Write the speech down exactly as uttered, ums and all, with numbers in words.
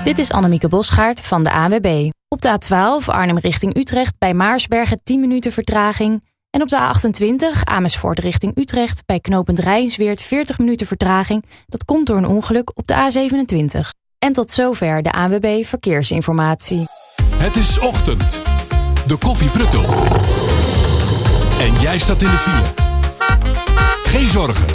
Dit is Annemieke Bosgaard van de A N W B. Op de A twaalf Arnhem richting Utrecht bij Maarsbergen tien minuten vertraging. En op de A achtentwintig Amersfoort richting Utrecht bij knooppunt Rijnsweert veertig minuten vertraging. Dat komt door een ongeluk op de A zevenentwintig. En tot zover de A N W B Verkeersinformatie. Het is ochtend. De koffie pruttelt. En jij staat in de file. Geen zorgen.